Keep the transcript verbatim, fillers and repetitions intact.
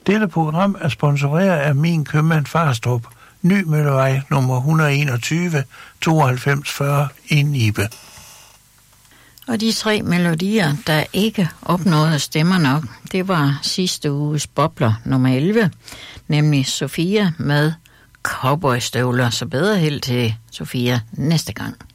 Dette program er sponsoreret af Min Købmand Farstrup, Nymøllevej nummer et hundrede og enogtyve, tooghalvfems fyrre i Nibe. Og de tre melodier, der ikke opnåede stemmer nok, det var sidste uges bobler nummer elleve, nemlig Sofia med cowboystøvler. Så bedre held til Sofia næste gang.